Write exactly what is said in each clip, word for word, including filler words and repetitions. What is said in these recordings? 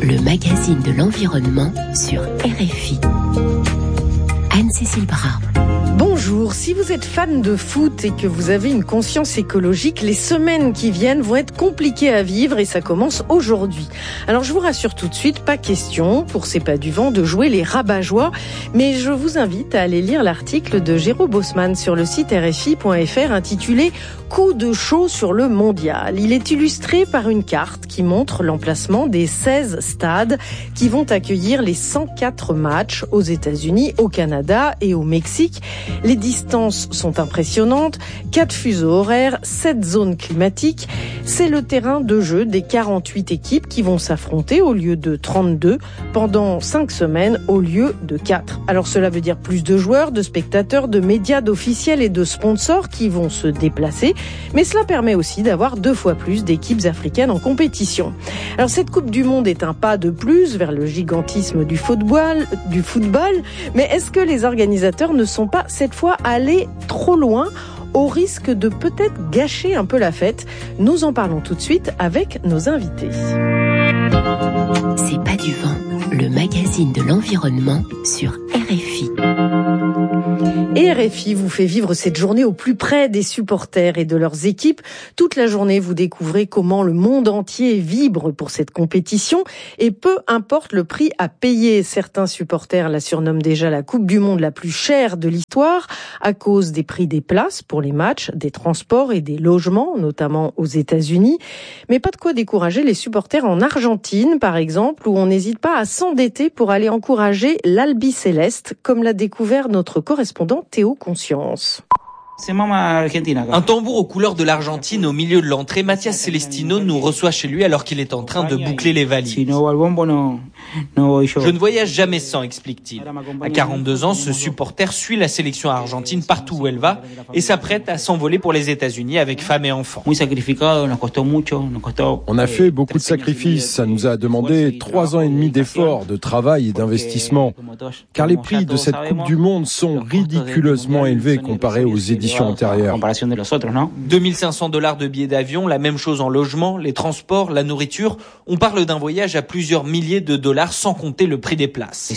le magazine de l'environnement sur R F I. Anne-Cécile Bras. Bonjour, si vous êtes fan de foot et que vous avez une conscience écologique, les semaines qui viennent vont être compliquées à vivre et ça commence aujourd'hui. Alors je vous rassure tout de suite, pas question pour C'est pas du vent de jouer les rabat-joie, mais je vous invite à aller lire l'article de Géraud Bosman sur le site R F I point F R intitulé « Coup de chaud sur le mondial ». Il est illustré par une carte qui montre l'emplacement des seize stades qui vont accueillir les cent quatre matchs aux États-Unis, au Canada et au Mexique. Les distances sont impressionnantes, quatre fuseaux horaires, sept zones climatiques. C'est le terrain de jeu des quarante-huit équipes qui vont s'affronter au lieu de trente-deux pendant cinq semaines au lieu de quatre. Alors cela veut dire plus de joueurs, de spectateurs, de médias, d'officiels et de sponsors qui vont se déplacer, mais cela permet aussi d'avoir deux fois plus d'équipes africaines en compétition. Alors cette Coupe du Monde est un pas de plus vers le gigantisme du football, du football, mais est-ce que les organisateurs ne sont pas cette fois allés trop loin au risque de peut-être gâcher un peu la fête? Nous en parlons tout de suite avec nos invités. C'est pas du vent, le magazine de l'environnement sur R F I. Et R F I vous fait vivre cette journée au plus près des supporters et de leurs équipes. Toute la journée, vous découvrez comment le monde entier vibre pour cette compétition et peu importe le prix à payer. Certains supporters la surnomment déjà la Coupe du Monde la plus chère de l'histoire à cause des prix des places pour les matchs, des transports et des logements, notamment aux États-Unis. Mais pas de quoi décourager les supporters en Argentine, par exemple, où on n'hésite pas à s'endetter pour aller encourager l'Albicéleste, comme l'a découvert notre correspondant Théo Conscience. Un tambour aux couleurs de l'Argentine au milieu de l'entrée, Mathias Celestino nous reçoit chez lui alors qu'il est en train de boucler les valises. Je ne voyage jamais sans, explique-t-il. À quarante-deux ans, ce supporter suit la sélection argentine partout où elle va et s'apprête à s'envoler pour les États-Unis avec femme et enfants. On a fait beaucoup de sacrifices, ça nous a demandé trois ans et demi d'efforts, de travail et d'investissement. Car les prix de cette Coupe du Monde sont ridiculeusement élevés comparés aux éditions antérieures. deux mille cinq cents dollars de billets d'avion, la même chose en logement, les transports, la nourriture. On parle d'un voyage à plusieurs milliers de dollars sans compter le prix des places.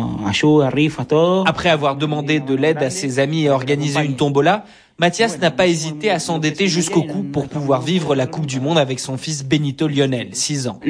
Après avoir demandé de l'aide à ses amis et organisé une tombola, Mathias n'a pas hésité à s'endetter jusqu'au cou pour pouvoir vivre la Coupe du Monde avec son fils Benito Lionel, six ans.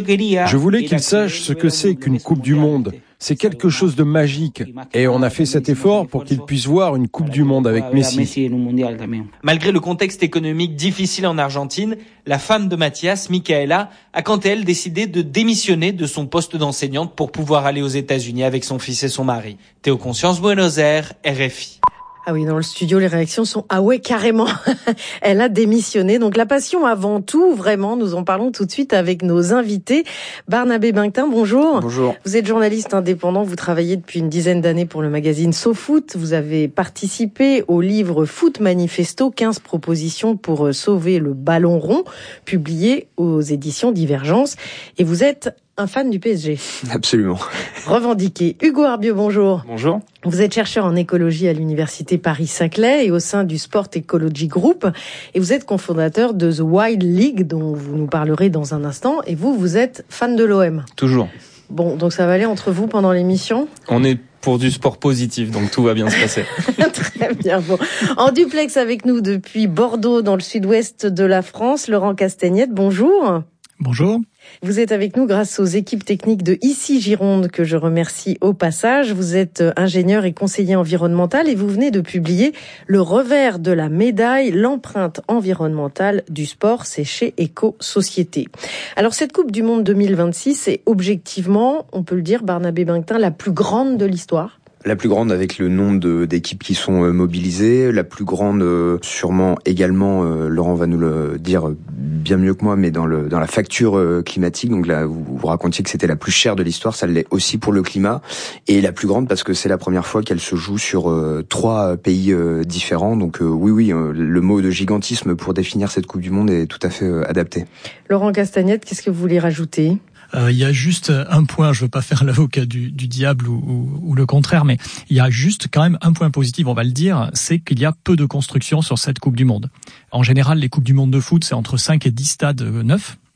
Je voulais qu'il sache ce que c'est qu'une Coupe du Monde. C'est quelque chose de magique. Et on a fait cet effort pour qu'il puisse voir une Coupe du Monde avec Messi. Malgré le contexte économique difficile en Argentine, la femme de Mathias, Micaela, a quant à elle décidé de démissionner de son poste d'enseignante pour pouvoir aller aux États-Unis avec son fils et son mari. Théo Conscience, Buenos Aires, R F I. Ah oui, dans le studio, les réactions sont « Ah ouais, carrément !» Elle a démissionné. Donc la passion avant tout, vraiment, nous en parlons tout de suite avec nos invités. Barnabé Binquetin, bonjour. Bonjour. Vous êtes journaliste indépendant, vous travaillez depuis une dizaine d'années pour le magazine SoFoot. Vous avez participé au livre Foot Manifesto, quinze propositions pour sauver le ballon rond, publié aux éditions Divergence. Et vous êtes un fan du P S G. Absolument. Revendiqué. Hugo Arbieu, bonjour. Bonjour. Vous êtes chercheur en écologie à l'université Paris-Saclay et au sein du Sport Ecology Group. Et vous êtes cofondateur de The Wild League, dont vous nous parlerez dans un instant. Et vous, vous êtes fan de l'O M. Toujours. Bon, donc ça va aller entre vous pendant l'émission ? On est pour du sport positif, donc tout va bien se passer. Très bien. Bon. En duplex avec nous depuis Bordeaux, dans le sud-ouest de la France, Laurent Castagnette, bonjour. Bonjour. Vous êtes avec nous grâce aux équipes techniques de Ici Gironde, que je remercie au passage. Vous êtes ingénieur et conseiller environnemental et vous venez de publier le revers de la médaille, l'empreinte environnementale du sport, c'est chez Éco-Société. Alors cette Coupe du Monde deux mille vingt-six est objectivement, on peut le dire, Barnabé Binquetin, la plus grande de l'histoire. La plus grande avec le nombre de, d'équipes qui sont mobilisées, la plus grande euh, sûrement également, euh, Laurent va nous le dire bien mieux que moi, mais dans le dans la facture euh, climatique. Donc là, vous, vous racontiez que c'était la plus chère de l'histoire, ça l'est aussi pour le climat, et la plus grande parce que c'est la première fois qu'elle se joue sur euh, trois pays euh, différents. Donc euh, oui, oui, euh, le mot de gigantisme pour définir cette Coupe du Monde est tout à fait euh, adapté. Laurent Castagnette, qu'est-ce que vous voulez rajouter ? Euh, il y a juste un point, je veux pas faire l'avocat du, du diable ou, ou, ou le contraire, mais il y a juste quand même un point positif, on va le dire, c'est qu'il y a peu de construction sur cette Coupe du Monde. En général, les Coupes du Monde de foot, c'est entre cinq et dix stades neufs.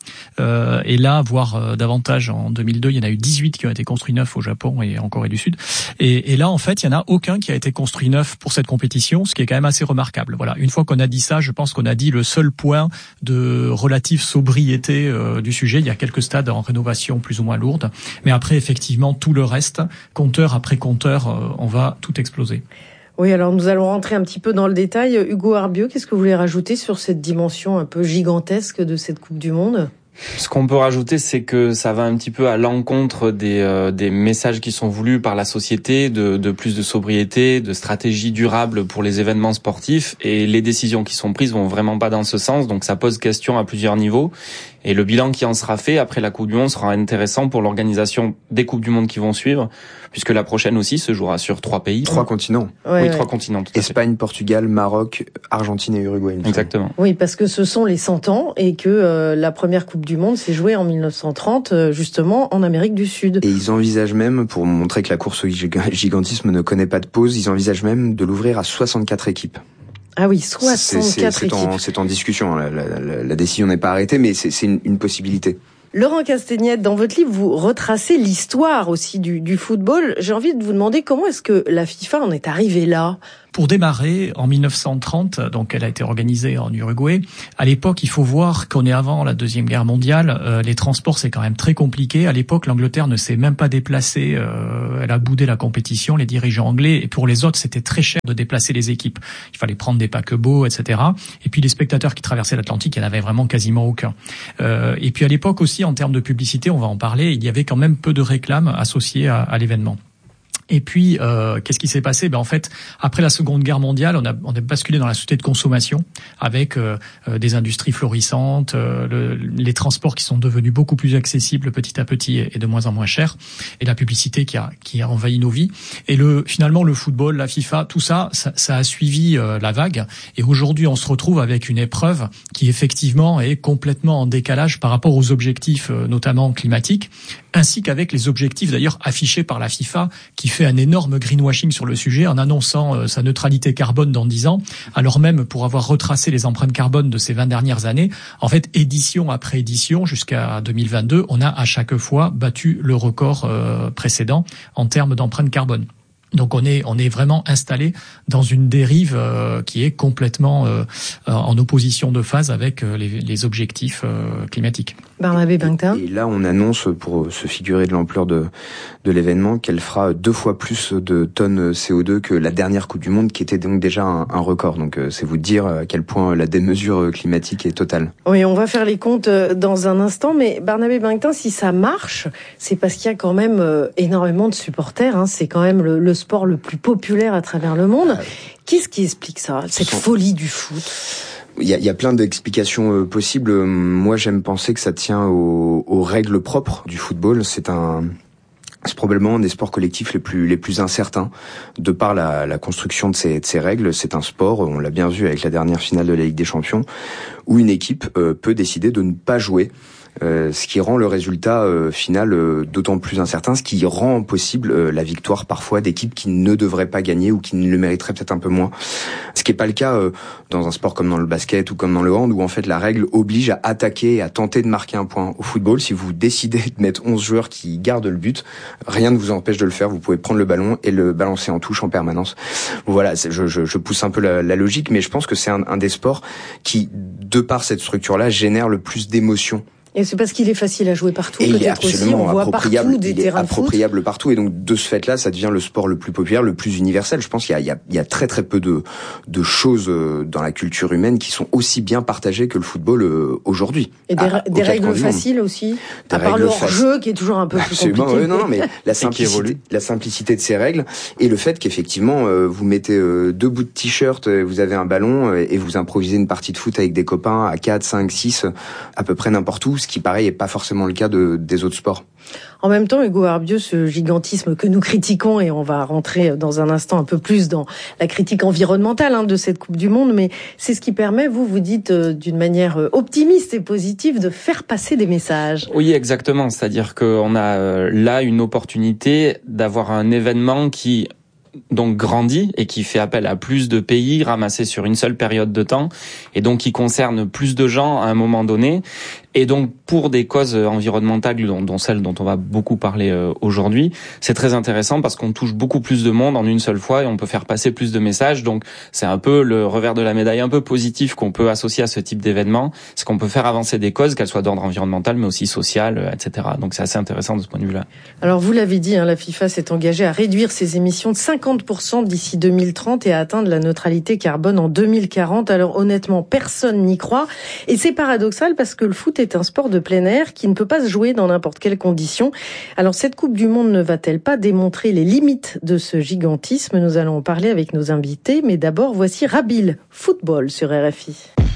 Euh, et là, voire euh, davantage en deux mille deux, il y en a eu dix-huit qui ont été construits neufs au Japon et en Corée du Sud. Et, et là, en fait, il y en a aucun qui a été construit neuf pour cette compétition, ce qui est quand même assez remarquable. Voilà. Une fois qu'on a dit ça, je pense qu'on a dit le seul point de relative sobriété euh, du sujet. Il y a quelques stades en rénovation plus ou moins lourde, mais après, effectivement, tout le reste, compteur après compteur, euh, on va tout exploser. Oui, alors nous allons rentrer un petit peu dans le détail. Hugo Arbieu, qu'est-ce que vous voulez rajouter sur cette dimension un peu gigantesque de cette Coupe du Monde ? Ce qu'on peut rajouter, c'est que ça va un petit peu à l'encontre des euh, des messages qui sont voulus par la société, de, de plus de sobriété, de stratégie durable pour les événements sportifs, et les décisions qui sont prises vont vraiment pas dans ce sens, donc ça pose question à plusieurs niveaux. Et le bilan qui en sera fait après la Coupe du Monde sera intéressant pour l'organisation des Coupes du Monde qui vont suivre, puisque la prochaine aussi se jouera sur trois pays. Trois continents. Ouais, oui, ouais. trois continents. Tout à Espagne, fait. Portugal, Maroc, Argentine et Uruguay. Exactement. Oui, parce que ce sont les cent ans et que euh, la première Coupe du Monde s'est jouée en mille neuf cent trente, euh, justement, en Amérique du Sud. Et ils envisagent même, pour montrer que la course au gigantisme ne connaît pas de pause, ils envisagent même de l'ouvrir à soixante-quatre équipes. Ah oui, soixante-quatre c'est, c'est, c'est équipes. En, c'est en discussion, la, la, la, la décision n'est pas arrêtée, mais c'est, c'est une, une possibilité. Laurent Castagnette, dans votre livre, vous retracez l'histoire aussi du, du football. J'ai envie de vous demander comment est-ce que la FIFA en est arrivée là ? Pour démarrer, en mille neuf cent trente, donc elle a été organisée en Uruguay. À l'époque, il faut voir qu'on est avant la Deuxième Guerre mondiale. Euh, les transports, c'est quand même très compliqué. À l'époque, l'Angleterre ne s'est même pas déplacée. Euh, elle a boudé la compétition, les dirigeants anglais. Et pour les autres, c'était très cher de déplacer les équipes. Il fallait prendre des paquebots, et cetera. Et puis les spectateurs qui traversaient l'Atlantique, il n'y en avait vraiment quasiment aucun. Euh, et puis à l'époque aussi, en termes de publicité, on va en parler, il y avait quand même peu de réclames associées à, à l'événement. Et puis, euh, qu'est-ce qui s'est passé ? Ben en fait, après la Seconde Guerre mondiale, on a on a basculé dans la société de consommation avec euh, euh, des industries florissantes, euh, le, les transports qui sont devenus beaucoup plus accessibles petit à petit et, et de moins en moins chers, et la publicité qui a qui a envahi nos vies. Et le finalement le football, la FIFA, tout ça, ça, ça a suivi euh, la vague. Et aujourd'hui, on se retrouve avec une épreuve qui effectivement est complètement en décalage par rapport aux objectifs, euh, notamment climatiques, ainsi qu'avec les objectifs d'ailleurs affichés par la FIFA, qui fait un énorme greenwashing sur le sujet en annonçant euh, sa neutralité carbone dans dix ans, alors même pour avoir retracé les empreintes carbone de ces vingt dernières années, en fait, édition après édition, jusqu'à deux mille vingt-deux, on a à chaque fois battu le record euh, précédent en termes d'empreintes carbone. Donc on est on est vraiment installé dans une dérive euh, qui est complètement euh, en opposition de phase avec euh, les, les objectifs euh, climatiques. Barnabé Bengta. Et là, on annonce, pour se figurer de l'ampleur de de l'événement, qu'elle fera deux fois plus de tonnes C O deux que la dernière Coupe du Monde, qui était donc déjà un, un record. Donc c'est vous dire à quel point la démesure climatique est totale. Oui, on va faire les comptes dans un instant, mais Barnabé Bengta, si ça marche, c'est parce qu'il y a quand même énormément de supporters. Hein. C'est quand même le, le sport le plus populaire à travers le monde. Ah, qu'est-ce qui explique ça, cette sont... folie du foot ? Il y a, il y a plein d'explications euh, possibles. Moi, j'aime penser que ça tient aux, aux règles propres du football. C'est un, c'est probablement un des sports collectifs les plus les plus incertains de par la, la construction de ces, de ces règles. C'est un sport, on l'a bien vu avec la dernière finale de la Ligue des Champions, où une équipe euh, peut décider de ne pas jouer. Euh, ce qui rend le résultat euh, final euh, d'autant plus incertain, ce qui rend possible euh, la victoire parfois d'équipes qui ne devraient pas gagner ou qui ne le mériteraient peut-être un peu moins. Ce qui n'est pas le cas euh, dans un sport comme dans le basket ou comme dans le hand, où en fait la règle oblige à attaquer et à tenter de marquer un point. Au football, si vous décidez de mettre onze joueurs qui gardent le but, rien ne vous empêche de le faire. Vous pouvez prendre le ballon et le balancer en touche en permanence. Voilà, je, je, je pousse un peu la, la logique, mais je pense que c'est un, un des sports qui, de par cette structure-là, génère le plus d'émotions. Et c'est parce qu'il est facile à jouer partout, et peut-être il est absolument aussi, on voit partout des il est terrains appropriable de foot. partout, et donc de ce fait-là, ça devient le sport le plus populaire, le plus universel. Je pense qu'il y a, il y a, il y a très très peu de, de choses dans la culture humaine qui sont aussi bien partagées que le football euh, aujourd'hui. Et des, à, des règles faciles aussi, des à part le hors-jeu qui est toujours un peu plus absolument, compliqué. Oui, non, non, mais la simplicité, la simplicité de ces règles et le fait qu'effectivement euh, vous mettez euh, deux bouts de t-shirt, euh, vous avez un ballon euh, et vous improvisez une partie de foot avec des copains à quatre, cinq, six, à peu près n'importe où, ce qui pareil est pas forcément le cas de, des autres sports. En même temps, Hugo Arbieu, ce gigantisme que nous critiquons, et on va rentrer dans un instant un peu plus dans la critique environnementale hein, de cette Coupe du Monde, mais c'est ce qui permet, vous, vous dites euh, d'une manière optimiste et positive, de faire passer des messages. Oui, exactement. C'est-à-dire qu'on a euh, là une opportunité d'avoir un événement qui donc grandit et qui fait appel à plus de pays ramassés sur une seule période de temps, et donc qui concerne plus de gens à un moment donné, Et donc, pour des causes environnementales, dont, dont celle dont on va beaucoup parler euh, aujourd'hui, c'est très intéressant parce qu'on touche beaucoup plus de monde en une seule fois et on peut faire passer plus de messages. Donc, c'est un peu le revers de la médaille un peu positif qu'on peut associer à ce type d'événement, c'est qu'on peut faire avancer des causes, qu'elles soient d'ordre environnemental, mais aussi social, et cetera. Donc, c'est assez intéressant de ce point de vue-là. Alors, vous l'avez dit, hein, la FIFA s'est engagée à réduire ses émissions de cinquante pour cent d'ici deux mille trente et à atteindre la neutralité carbone en deux mille quarante. Alors, honnêtement, personne n'y croit. Et c'est paradoxal parce que le foot est un sport de plein air qui ne peut pas se jouer dans n'importe quelle condition. Alors, cette Coupe du Monde ne va-t-elle pas démontrer les limites de ce gigantisme? Nous allons en parler avec nos invités. Mais d'abord, voici Rabil, football sur R F I.